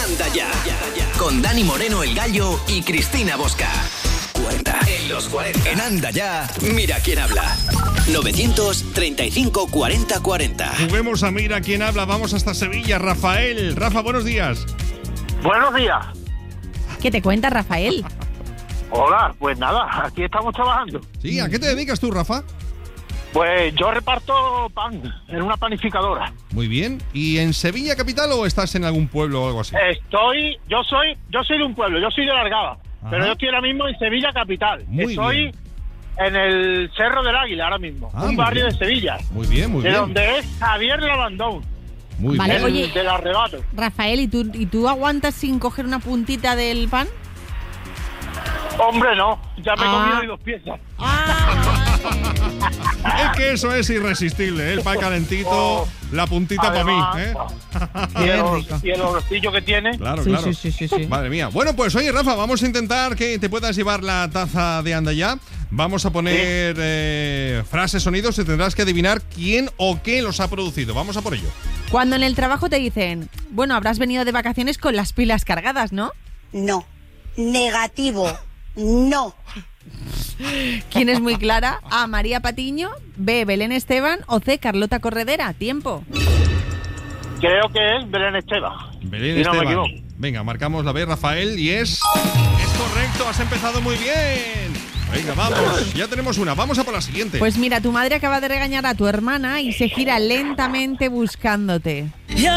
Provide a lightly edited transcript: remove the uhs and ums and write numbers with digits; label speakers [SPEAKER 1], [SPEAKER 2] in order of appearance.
[SPEAKER 1] Anda Ya, con Dani Moreno el Gallo y Cristina Bosca. 40 en los 40. En Anda Ya, mira quién habla. 935 40 40.
[SPEAKER 2] Juguemos a Mira quién habla. Vamos hasta Sevilla. Rafael. Rafa, buenos días.
[SPEAKER 3] Buenos días.
[SPEAKER 4] ¿Qué te cuenta, Rafael?
[SPEAKER 3] Hola, pues nada, aquí estamos trabajando.
[SPEAKER 2] Sí, ¿a qué te dedicas tú, Rafa?
[SPEAKER 3] Pues yo reparto pan en una panificadora.
[SPEAKER 2] Muy bien. ¿Y en Sevilla capital o estás en algún pueblo o algo así?
[SPEAKER 3] Yo soy de un pueblo, yo soy de Largaba, pero yo estoy ahora mismo en Sevilla capital. Estoy en el Cerro del Águila ahora mismo, un barrio de Sevilla.
[SPEAKER 2] Muy bien, muy bien.
[SPEAKER 3] De donde es Javier Lavandón.
[SPEAKER 2] Muy
[SPEAKER 4] vale,
[SPEAKER 2] bien.
[SPEAKER 4] Oye,
[SPEAKER 3] del Arrebato.
[SPEAKER 4] Rafael, ¿y tú aguantas sin coger una puntita del pan?
[SPEAKER 3] Hombre, no, ya me he comido 2 piezas.
[SPEAKER 2] Es que eso es irresistible, ¿eh? El pan calentito, la puntita para mí, ¿eh?
[SPEAKER 3] Y el olorcillo que tiene.
[SPEAKER 2] Claro,
[SPEAKER 4] Sí,
[SPEAKER 2] claro.
[SPEAKER 4] sí.
[SPEAKER 2] Madre mía. Bueno, pues oye, Rafa, vamos a intentar que te puedas llevar la taza de Anda Ya. Vamos a poner frases, sonidos y tendrás que adivinar quién o qué los ha producido. Vamos a por ello.
[SPEAKER 4] Cuando en el trabajo te dicen, bueno, habrás venido de vacaciones con las pilas cargadas, ¿no?
[SPEAKER 5] No. Negativo. No.
[SPEAKER 4] ¿Quién es muy clara? A. María Patiño, B. Belén Esteban o C. Carlota Corredera. Tiempo.
[SPEAKER 3] Creo que es Belén Esteban.
[SPEAKER 2] Belén
[SPEAKER 3] Si no me
[SPEAKER 2] Esteban.
[SPEAKER 3] equivoco.
[SPEAKER 2] Venga, marcamos la B, Rafael, y es correcto, has empezado muy bien. Venga, vamos, ya tenemos una, vamos a por la siguiente.
[SPEAKER 4] Pues mira, tu madre acaba de regañar a tu hermana y se gira lentamente buscándote.